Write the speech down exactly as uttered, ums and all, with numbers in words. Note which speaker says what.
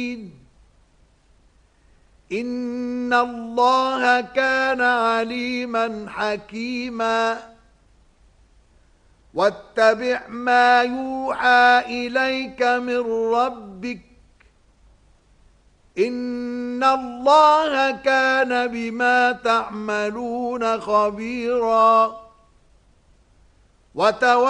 Speaker 1: إن الله كان عليما حكيما واتبع ما يوحى إليك من ربك إن الله كان بما تعملون خبيرا. وتولى